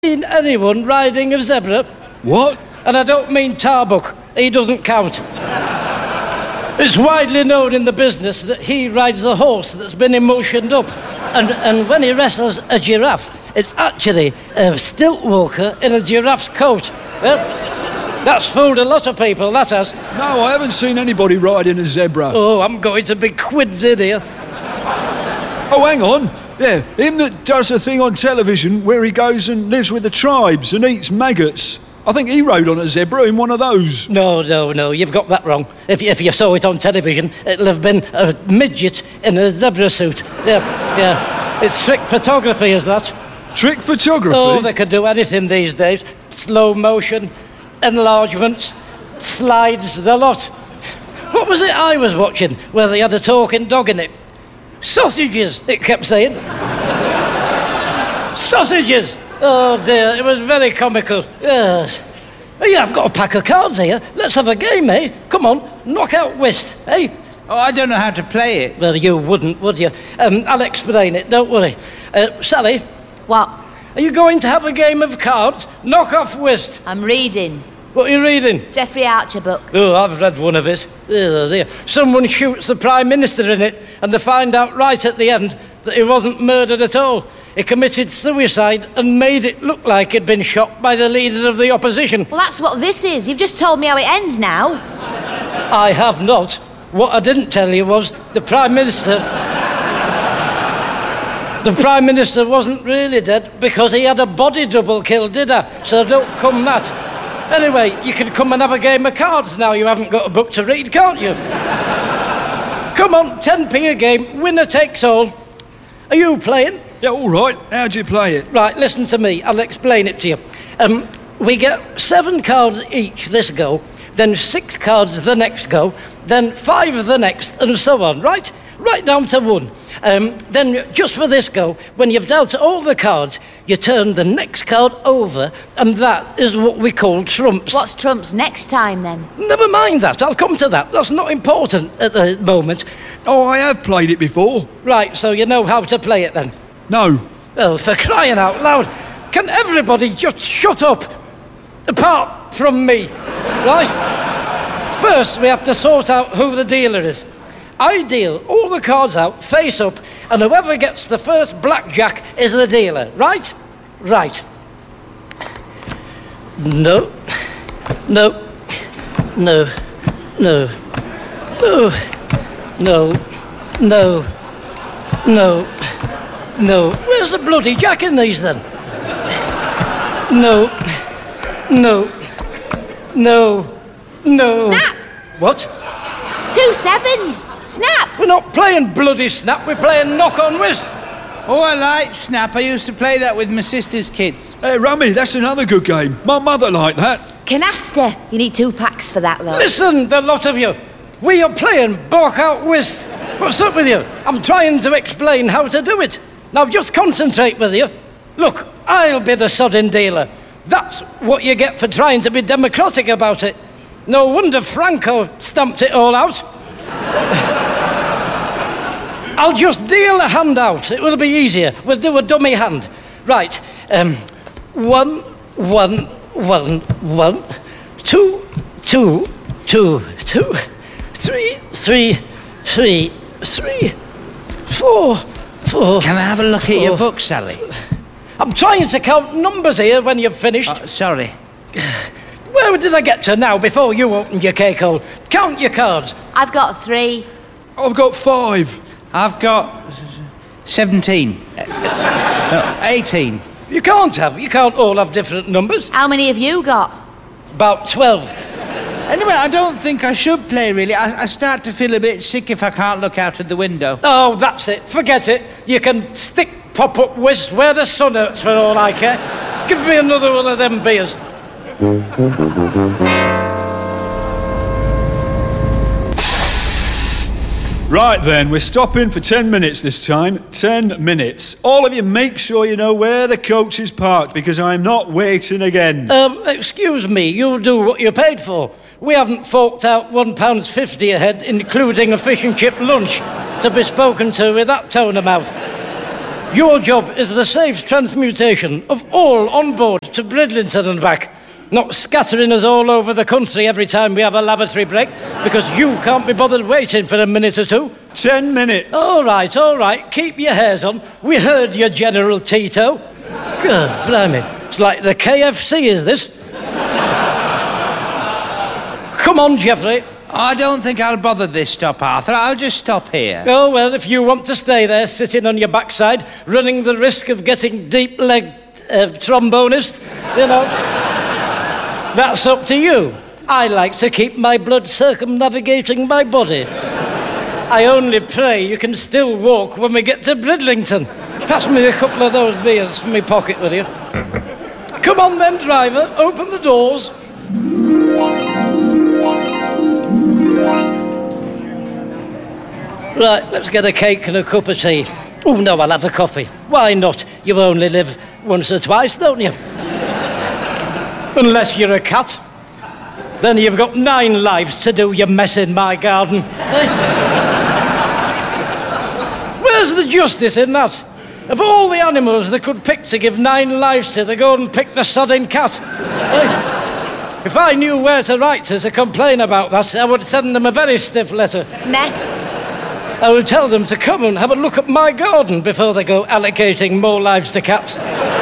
seen anyone riding a zebra? What? And I don't mean Tarbuck. He doesn't count. It's widely known in the business that he rides a horse that's been emotioned up. And when he wrestles a giraffe, it's actually a stilt walker in a giraffe's coat. That's fooled a lot of people, that has. No, I haven't seen anybody riding a zebra. Oh, I'm going to be quids in here. Oh, hang on. Yeah, him that does a thing on television where he goes and lives with the tribes and eats maggots. I think he rode on a zebra in one of those. No, you've got that wrong. If you saw it on television, it'll have been a midget in a zebra suit. Yeah. It's trick photography, is that? Trick photography? Oh, they can do anything these days. Slow motion, enlargements, slides, the lot. What was it I was watching where they had a talking dog in it? Sausages, it kept saying. Sausages! Oh dear, it was very comical. Yes. Oh, yeah, I've got a pack of cards here. Let's have a game, eh? Come on, knock out whist, eh? Oh, I don't know how to play it. Well, you wouldn't, would you? I'll explain it, don't worry. Sally? What? Are you going to have a game of cards? Knock off whist. I'm reading. What are you reading? Geoffrey Archer book. Oh, I've read one of his. Oh, dear. Someone shoots the Prime Minister in it, and they find out right at the end that he wasn't murdered at all. He committed suicide and made it look like he'd been shot by the leader of the opposition. Well, that's what this is. You've just told me how it ends now. I have not. What I didn't tell you was the Prime Minister... The Prime Minister wasn't really dead because he had a body double killed, did I? So don't come that. Anyway, you can come and have a game of cards now you haven't got a book to read, can't you? Come on, 10p a game, winner takes all. Are you playing? Yeah, all right. How'd you play it? Right, listen to me. I'll explain it to you. We get 7 cards each this go, then 6 cards the next go, then 5 the next, and so on, right? Right down to 1. Then, just for this go, when you've dealt all the cards, you turn the next card over, and that is what we call trumps. What's trumps next time, then? Never mind that. I'll come to that. That's not important at the moment. Oh, I have played it before. Right, so you know how to play it then? No. Oh, for crying out loud. Can everybody just shut up? Apart from me, right? First, we have to sort out who the dealer is. I deal all the cards out, face up, and whoever gets the first blackjack is the dealer, right? Right. No. No. No. No. No. No. No. No. No. Where's the bloody jack in these, then? No. No. No. No. Snap! What? 2 sevens! Snap! We're not playing bloody snap, we're playing knock-on whist. Oh, I like Snap. I used to play that with my sister's kids. Hey, Rummy, that's another good game. My mother liked that. Canasta. You need 2 packs for that, though. Listen, the lot of you. We are playing bark-out whist. What's up with you? I'm trying to explain how to do it. Now, just concentrate with you. Look, I'll be the sodding dealer. That's what you get for trying to be democratic about it. No wonder Franco stamped it all out. I'll just deal a hand out. It will be easier. We'll do a dummy hand. Right. 1, 1, 1, 1. 2, 2, 2, 2. 3, 3, 3, 3. 4, 4. Can I have a look at your book, Sally? I'm trying to count numbers here when you've finished. Sorry. Where did I get to now before you opened your cake hole? Count your cards. I've got 3. I've got 5. I've got 17. No, 18. You can't all have different numbers. How many have you got? About 12. Anyway, I don't think I should play, really. I start to feel a bit sick if I can't look out of the window. Oh, that's it. Forget it. You can stick pop-up whist where the sun hurts for all I care. Give me another one of them beers. Right then, we're stopping for 10 minutes this time. 10 minutes. All of you make sure you know where the coach is parked because I'm not waiting again. Excuse me, you'll do what you're paid for. We haven't forked out £1.50 a head, including a fish and chip lunch, to be spoken to with that tone of mouth. Your job is the safe transmutation of all on board to Bridlington and back. Not scattering us all over the country every time we have a lavatory break, because you can't be bothered waiting for a minute or two. 10 minutes. All right. Keep your hairs on. We heard you, General Tito. God, blimey. It's like the KFC, is this? Come on, Geoffrey. I don't think I'll bother this stop, Arthur. I'll just stop here. Oh, well, if you want to stay there, sitting on your backside, running the risk of getting deep-legged trombonist, you know, that's up to you. I like to keep my blood circumnavigating my body. I only pray you can still walk when we get to Bridlington. Pass me a couple of those beers from my pocket, will you? Come on then, driver, open the doors. Right, let's get a cake and a cup of tea. Oh, no, I'll have a coffee. Why not? You only live once or twice, don't you? Unless you're a cat. Then you've got 9 lives to do your mess in my garden. Where's the justice in that? Of all the animals they could pick to give 9 lives to, they go and pick the sodding cat. If I knew where to write to complain about that, I would send them a very stiff letter. Next. I would tell them to come and have a look at my garden before they go allocating more lives to cats.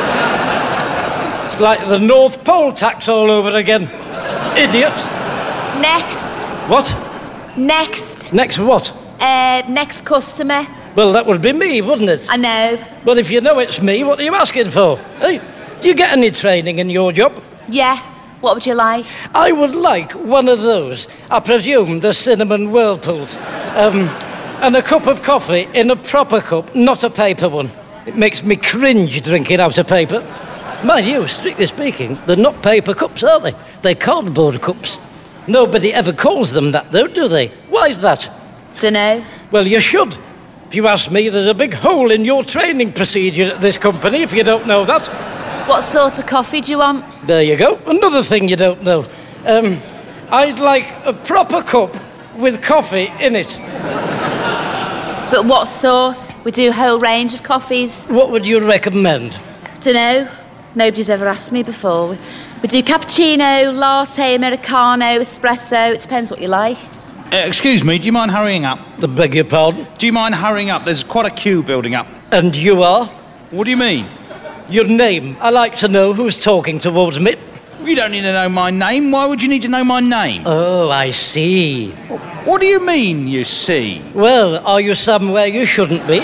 It's like the North Pole tax all over again. Idiots. Next. What? Next. Next what? Next customer. Well, that would be me, wouldn't it? I know. Well, if you know it's me, what are you asking for? Hey, do you get any training in your job? Yeah. What would you like? I would like one of those. I presume the cinnamon whirlpools. And a cup of coffee in a proper cup, not a paper one. It makes me cringe drinking out of paper. Mind you, strictly speaking, they're not paper cups, are they? They're cardboard cups. Nobody ever calls them that, though, do they? Why is that? Dunno. Well, you should. If you ask me, there's a big hole in your training procedure at this company, if you don't know that. What sort of coffee do you want? There you go. Another thing you don't know. I'd like a proper cup with coffee in it. But what sort? We do a whole range of coffees. What would you recommend? Dunno. Nobody's ever asked me before. We do cappuccino, latte, americano, espresso. It depends what you like. Excuse me, do you mind hurrying up? I beg your pardon? Do you mind hurrying up? There's quite a queue building up. And you are? What do you mean? Your name. I like to know who's talking towards me. You don't need to know my name. Why would you need to know my name? Oh, I see. What do you mean, you see? Well, are you somewhere you shouldn't be?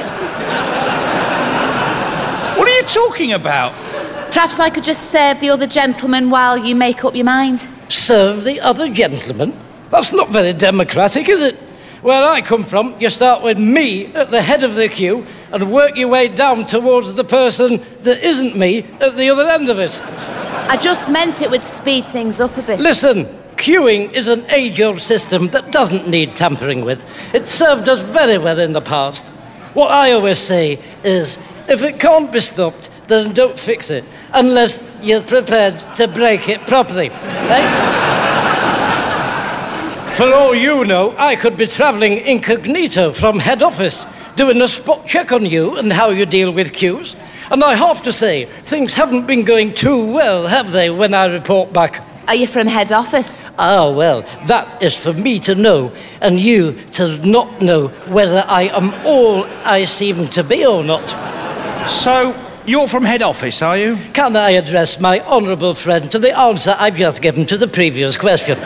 What are you talking about? Perhaps I could just serve the other gentleman while you make up your mind. Serve the other gentleman? That's not very democratic, is it? Where I come from, you start with me at the head of the queue and work your way down towards the person that isn't me at the other end of it. I just meant it would speed things up a bit. Listen, queuing is an age-old system that doesn't need tampering with. It's served us very well in the past. What I always say is, if it can't be stopped, then don't fix it, unless you're prepared to break it properly. For all you know, I could be travelling incognito from head office, doing a spot check on you and how you deal with queues. And I have to say, things haven't been going too well, have they, when I report back? Are you from head office? Ah, well, that is for me to know, and you to not know whether I am all I seem to be or not. So, you're from head office, are you? Can I address my honourable friend to the answer I've just given to the previous question?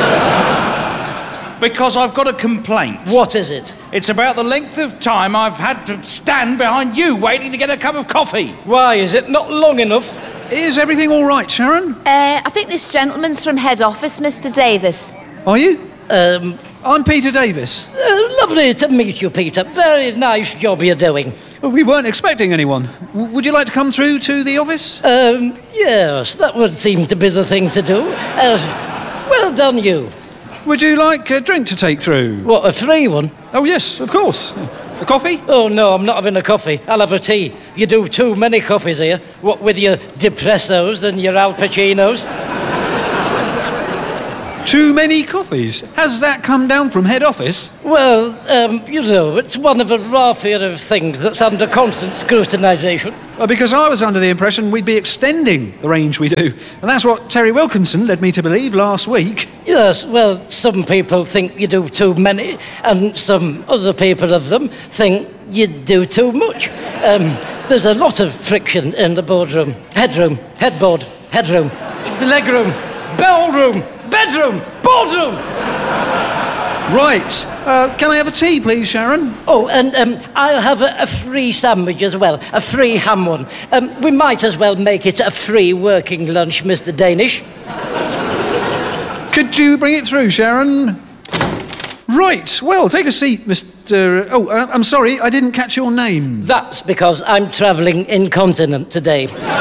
Because I've got a complaint. What is it? It's about the length of time I've had to stand behind you waiting to get a cup of coffee. Why, is it not long enough? Is everything all right, Sharon? I think this gentleman's from head office, Mr. Davis. Are you? I'm Peter Davis. Lovely to meet you, Peter. Very nice job you're doing. Well, we weren't expecting anyone. Would you like to come through to the office? Yes, that would seem to be the thing to do. Well done, you. Would you like a drink to take through? What, a free one? Oh, yes, of course. A coffee? Oh, no, I'm not having a coffee. I'll have a tea. You do too many coffees here. What with your depressos and your Al Pacinos? Too many coffees? Has that come down from head office? Well, it's one of a raffia of things that's under constant scrutinisation. Well, because I was under the impression we'd be extending the range we do. And that's what Terry Wilkinson led me to believe last week. Yes, well, some people think you do too many, and some other people of them think you do too much. There's a lot of friction in the boardroom. Headroom, headboard, headroom, the legroom, bellroom, bedroom, boardroom. Right. Can I have a tea, please, Sharon? Oh, and I'll have a free sandwich as well, a free ham one. We might as well make it a free working lunch, Mr. Danish. Could you bring it through, Sharon? Right. Well, take a seat, Mr... I'm sorry, I didn't catch your name. That's because I'm travelling incontinent today.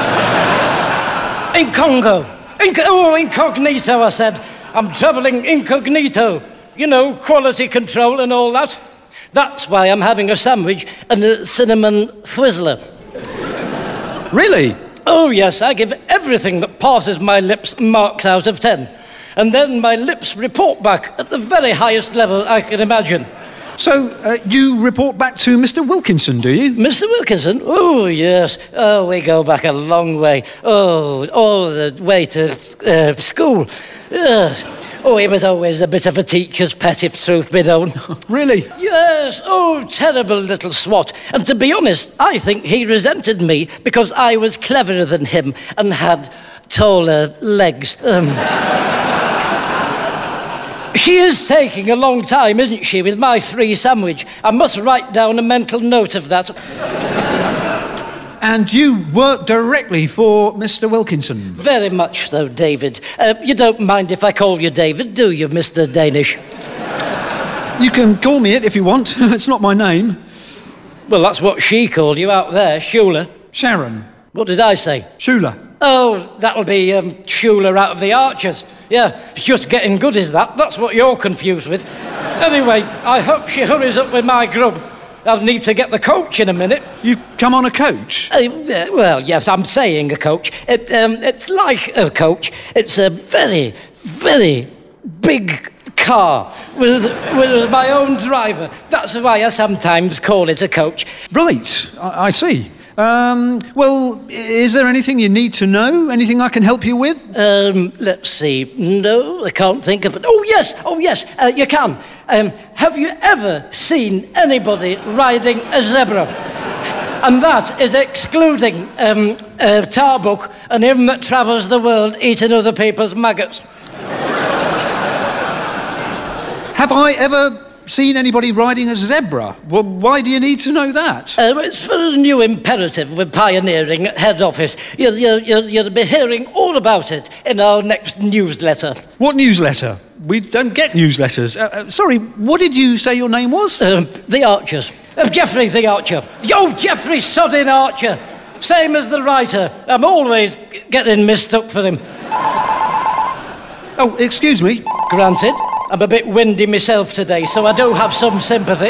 Incongo. Incognito, I said. I'm travelling incognito. You know, quality control and all that. That's why I'm having a sandwich and a cinnamon Twizzler. Really? Oh, yes, I give everything that passes my lips marks out of 10. And then my lips report back at the very highest level I can imagine. So, you report back to Mr. Wilkinson, do you? Mr. Wilkinson? Oh, yes. Oh, we go back a long way. Oh, all the way to school. Oh, he was always a bit of a teacher's pet, if truth be known. Really? Yes. Oh, terrible little swat. And to be honest, I think he resented me because I was cleverer than him and had taller legs. She is taking a long time, isn't she, with my free sandwich? I must write down a mental note of that. And you work directly for Mr. Wilkinson? Very much so, David. You don't mind if I call you David, do you, Mr. Danish? You can call me it if you want. It's not my name. Well, that's what she called you out there, Shula. Sharon. What did I say? Shula. Oh, that'll be Shula out of the Archers. Yeah, it's just getting good, is that? That's what you're confused with. Anyway, I hope she hurries up with my grub. I'll need to get the coach in a minute. You come on a coach? Well, yes, I'm saying a coach. It's like a coach. It's a very, very big car with my own driver. That's why I sometimes call it a coach. Right, I see. Well, is there anything you need to know? Anything I can help you with? Let's see. No, I can't think of it. Oh, yes, you can. Have you ever seen anybody riding a zebra? And that is excluding Tarbuck and him that travels the world eating other people's maggots. Have I ever seen anybody riding a zebra? Well, why do you need to know that? It's for a new imperative we're pioneering at head office. You'll be hearing all about it in our next newsletter. What newsletter? We don't get newsletters. Sorry, what did you say your name was? The Archers. Geoffrey the Archer. Yo, Geoffrey Sodding Archer. Same as the writer. I'm always getting mistook for him. Oh, excuse me. Granted. I'm a bit windy myself today, so I do have some sympathy.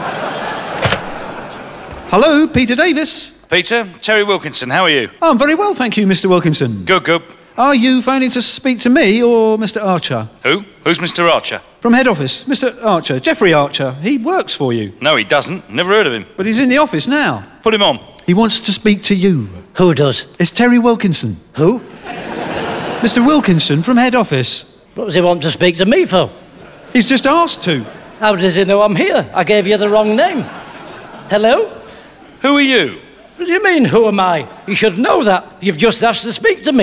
Hello, Peter Davis. Peter, Terry Wilkinson, how are you? Oh, I'm very well, thank you, Mr. Wilkinson. Good. Are you phoning to speak to me or Mr. Archer? Who? Who's Mr. Archer? From head office, Mr. Archer, Geoffrey Archer. He works for you. No, he doesn't. Never heard of him. But he's in the office now. Put him on. He wants to speak to you. Who does? It's Terry Wilkinson. Who? Mr. Wilkinson from head office. What does he want to speak to me for? He's just asked to. How does he know I'm here? I gave you the wrong name. Hello? Who are you? What do you mean, who am I? You should know that. You've just asked to speak to me.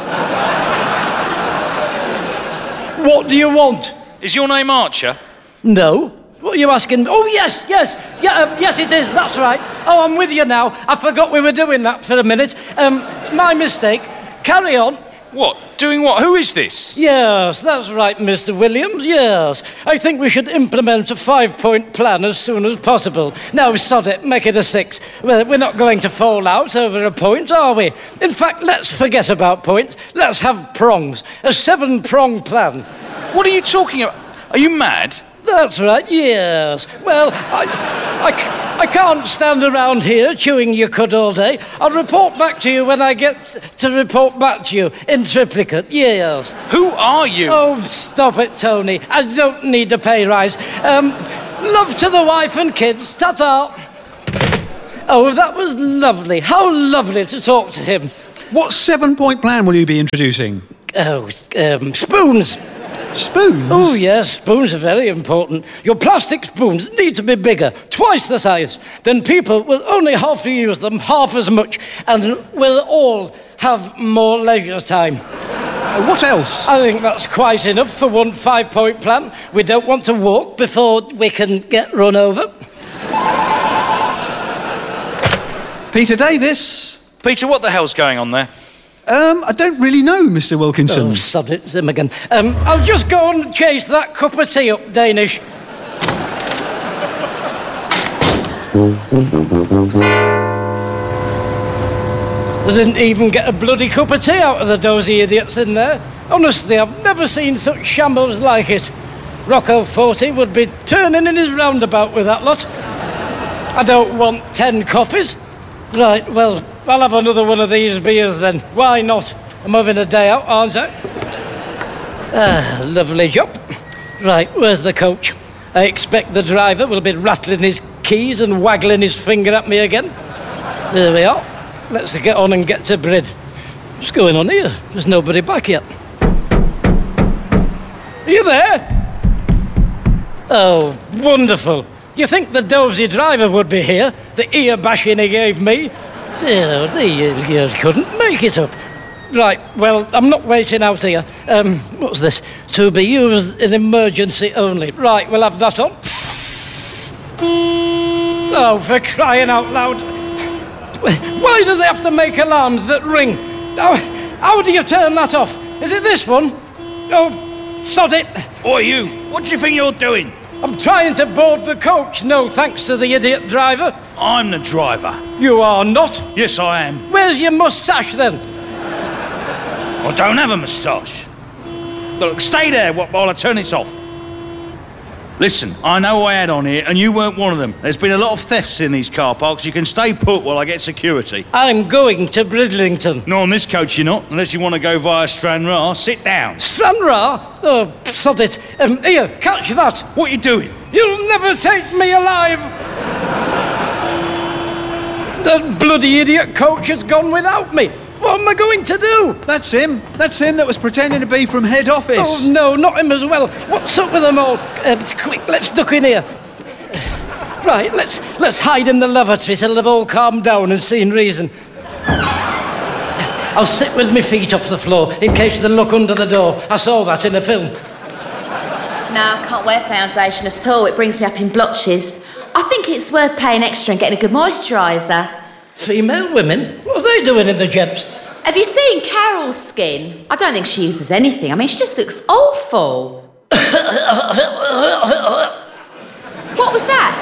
What do you want? Is your name Archer? No. What are you asking? Oh, yes. Yeah, yes, it is. That's right. Oh, I'm with you now. I forgot we were doing that for a minute. My mistake. Carry on. What? Doing what? Who is this? Yes, that's right, Mr. Williams, yes. I think we should implement a 5-point plan as soon as possible. Now, sod it, make it a 6. Well, we're not going to fall out over a point, are we? In fact, let's forget about points. Let's have prongs. A 7-prong plan. What are you talking about? Are you mad? That's right, yes. Well, I can't stand around here chewing your cud all day. I'll report back to you when I get to report back to you in triplicate, yes. Who are you? Oh, stop it, Tony. I don't need a pay rise. Love to the wife and kids. Ta-ta. Oh, that was lovely. How lovely to talk to him. What 7-point plan will you be introducing? Oh, spoons. Spoons? Oh, yes, spoons are very important. Your plastic spoons need to be bigger, twice the size. Then people will only have to use them half as much and will all have more leisure time. What else? I think that's quite enough for one 5-point plan. We don't want to walk before we can get run over. Peter Davis? Peter, what the hell's going on there? I don't really know, Mr. Wilkinson. Oh, sod it, Zimmerman. I'll just go and chase that cup of tea up, Danish. They didn't even get a bloody cup of tea out of the dozy idiots in there. Honestly, I've never seen such shambles like it. Rocco 40 would be turning in his roundabout with that lot. I don't want 10 coffees. Right, well, I'll have another one of these beers then. Why not? I'm having a day out, aren't I? Lovely job. Right, where's the coach? I expect the driver will be rattling his keys and waggling his finger at me again. There we are. Let's get on and get to Brid. What's going on here? There's nobody back yet. Are you there? Oh, wonderful. You think the dozy driver would be here? The ear bashing he gave me? Oh, you couldn't make it up. Right, well, I'm not waiting out here. What's this? To be used in emergency only. Right, we'll have that on. Oh, for crying out loud. Why do they have to make alarms that ring? How do you turn that off? Is it this one? Oh, sod it. Oi, you! What do you think you're doing? I'm trying to board the coach, no thanks to the idiot driver. I'm the driver. You are not. Yes, I am. Where's your moustache then? I don't have a moustache. Look, stay there while I turn this off. Listen, I know I had on here, and you weren't one of them. There's been a lot of thefts in these car parks. You can stay put while I get security. I'm going to Bridlington. No, on this coach you're not, unless you want to go via Stranraer. Sit down. Stranraer? Oh, sod it. Here, catch that. What are you doing? You'll never take me alive. The bloody idiot coach has gone without me. What am I going to do? That's him. That's him that was pretending to be from head office. Oh, no, not him as well. What's up with them all? Quick, let's duck in here. Right, let's hide in the lavatory till they've all calmed down and seen reason. I'll sit with my feet off the floor in case they look under the door. I saw that in a film. No, I can't wear foundation at all. It brings me up in blotches. I think it's worth paying extra and getting a good moisturiser. Female women? What are they doing in the gents? Have you seen Carol's skin? I don't think she uses anything. I mean, she just looks awful. What was that?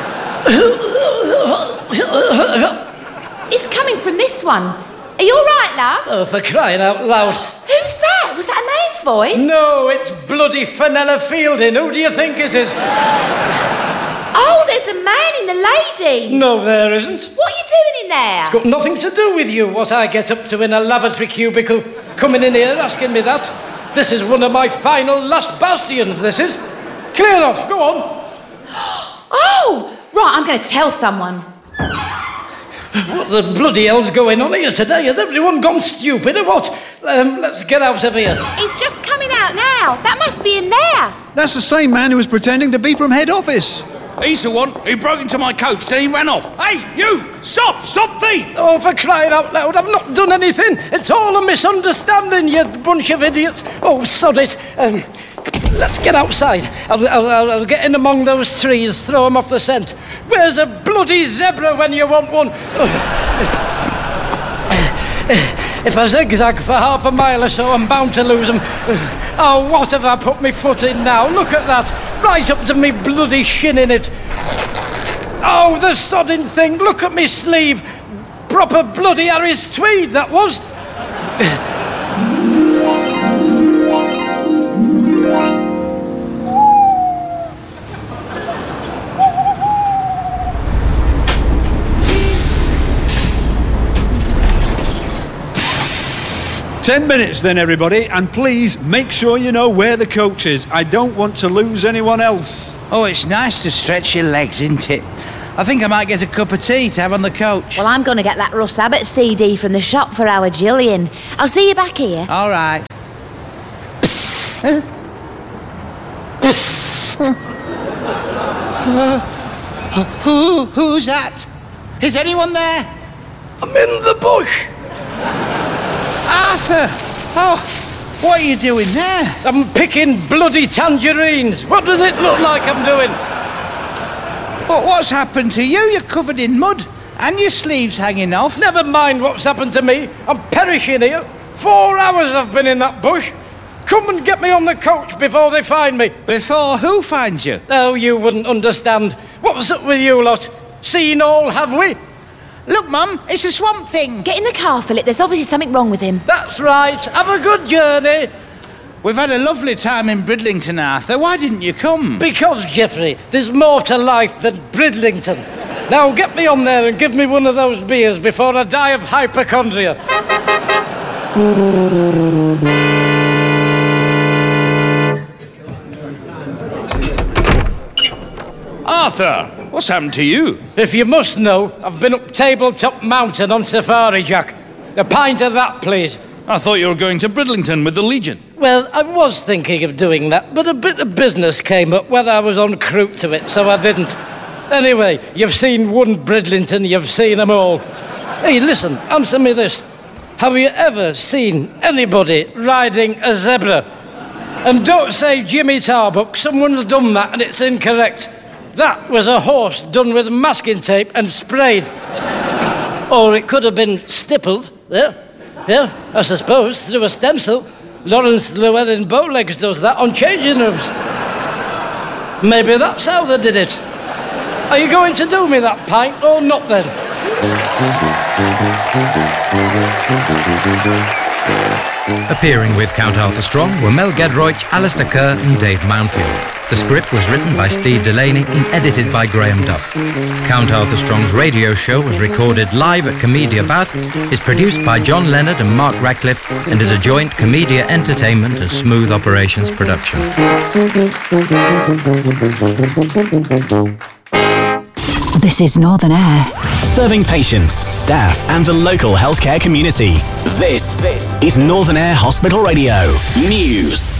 It's coming from this one. Are you all right, love? Oh, for crying out loud. Who's that? Was that a man's voice? No, it's bloody Fenella Fielding. Who do you think it is? Oh, there's a man in the ladies. No, there isn't. What are you doing in there? It's got nothing to do with you, what I get up to in a lavatory cubicle. Coming in here asking me that. This is one of my final last bastions, this is. Clear off, go on. Oh, right, I'm going to tell someone. What the bloody hell's going on here today? Has everyone gone stupid or what? Let's get out of here. He's just coming out now. That must be in there. That's the same man who was pretending to be from head office. He's the one who broke into my coach, then he ran off. Hey, you! Stop! Stop thief! Oh, for crying out loud, I've not done anything. It's all a misunderstanding, you bunch of idiots. Oh, sod it. Let's get outside. I'll get in among those trees, throw them off the scent. Where's a bloody zebra when you want one? If I zigzag for half a mile or so, I'm bound to lose them. Oh, what have I put my foot in now? Look at that. Right up to me bloody shin in it. Oh, the sodding thing. Look at me sleeve. Proper bloody Harris tweed, that was. 10 minutes then, everybody, and please make sure you know where the coach is. I don't want to lose anyone else. Oh, it's nice to stretch your legs, isn't it? I think I might get a cup of tea to have on the coach. Well, I'm going to get that Russ Abbott CD from the shop for our Gillian. I'll see you back here. All right. Who's that? Is anyone there? I'm in the bush. Arthur! Oh, what are you doing there? I'm picking bloody tangerines. What does it look like I'm doing? But what's happened to you? You're covered in mud and your sleeves hanging off. Never mind what's happened to me. I'm perishing here. 4 hours I've been in that bush. Come and get me on the coach before they find me. Before who finds you? Oh, you wouldn't understand. What's up with you lot? Seen all, have we? Look, Mum, it's a Swamp Thing. Get in the car, Philip. There's obviously something wrong with him. That's right. Have a good journey. We've had a lovely time in Bridlington, Arthur. Why didn't you come? Because, Geoffrey, there's more to life than Bridlington. Now get me on there and give me one of those beers before I die of hypochondria. Arthur, what's happened to you? If you must know, I've been up Tabletop Mountain on safari, Jack. A pint of that, please. I thought you were going to Bridlington with the Legion. Well, I was thinking of doing that, but a bit of business came up when I was en route to it, so I didn't. Anyway, you've seen one Bridlington, you've seen them all. Hey, listen, answer me this. Have you ever seen anybody riding a zebra? And don't say Jimmy Tarbuck, someone's done that and it's incorrect. That was a horse done with masking tape and sprayed. Or it could have been stippled, yeah, I suppose, through a stencil. Lawrence Llewellyn Bowlegs does that on changing rooms. Maybe that's how they did it. Are you going to do me that pint or not then? Appearing with Count Arthur Strong were Mel Gedroych, Alistair Kerr and Dave Mountfield. The script was written by Steve Delaney and edited by Graham Duff. Count Arthur Strong's radio show was recorded live at Comedia Bath, is produced by John Leonard and Mark Radcliffe, and is a joint Comedia Entertainment and Smooth Operations production. This is Northern Air. Serving patients, staff and the local healthcare community. This is Northern Air Hospital Radio. News.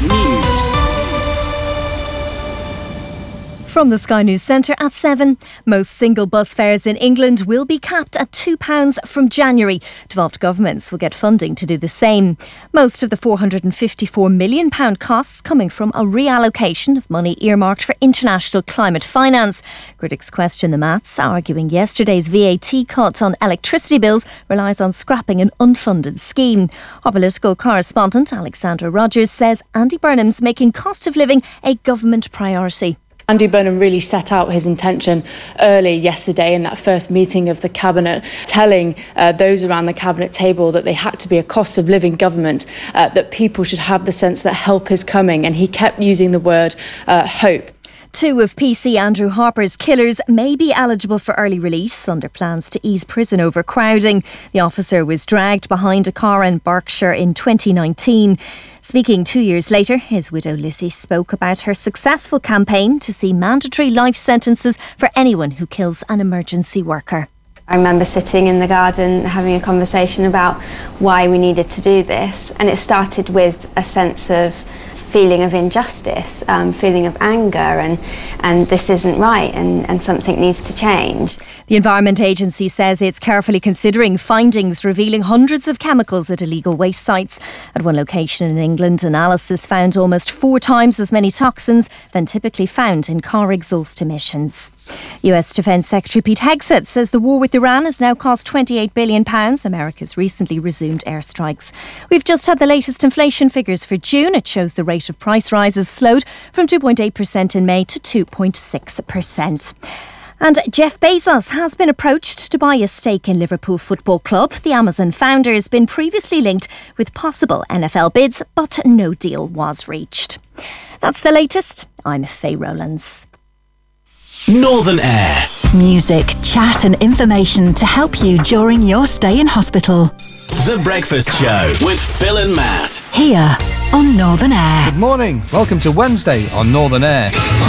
From the Sky News Centre at 7, most single bus fares in England will be capped at £2 from January. Devolved governments will get funding to do the same. Most of the £454 million costs coming from a reallocation of money earmarked for international climate finance. Critics question the maths, arguing yesterday's VAT cut on electricity bills relies on scrapping an unfunded scheme. Our political correspondent Alexandra Rogers says Andy Burnham's making cost of living a government priority. Andy Burnham really set out his intention early yesterday in that first meeting of the Cabinet, telling those around the Cabinet table that they had to be a cost of living government, that people should have the sense that help is coming, and he kept using the word hope. Two of PC Andrew Harper's killers may be eligible for early release under plans to ease prison overcrowding. The officer was dragged behind a car in Berkshire in 2019. Speaking 2 years later, his widow Lizzie spoke about her successful campaign to see mandatory life sentences for anyone who kills an emergency worker. I remember sitting in the garden having a conversation about why we needed to do this, and it started with a sense of feeling of injustice, feeling of anger, and this isn't right, and something needs to change. The Environment Agency says it's carefully considering findings revealing hundreds of chemicals at illegal waste sites. At one location in England, analysis found almost 4 times as many toxins than typically found in car exhaust emissions. US Defence Secretary Pete Hegseth says the war with Iran has now cost £28 billion. America's recently resumed airstrikes. We've just had the latest inflation figures for June. It shows the rate of price rises slowed from 2.8% in May to 2.6%. And Jeff Bezos has been approached to buy a stake in Liverpool Football Club. The Amazon founder has been previously linked with possible NFL bids, but no deal was reached. That's the latest. I'm Faye Rowlands. Northern Air. Music, chat and information to help you during your stay in hospital. The Breakfast Show with Phil and Matt. Here on Northern Air. Good morning. Welcome to Wednesday on Northern Air.